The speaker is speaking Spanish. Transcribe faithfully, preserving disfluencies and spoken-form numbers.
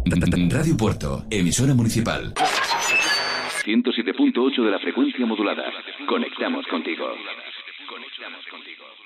Radio Puerto, emisora municipal. ciento siete punto ocho de la frecuencia modulada. Conectamos contigo. Conectamos contigo.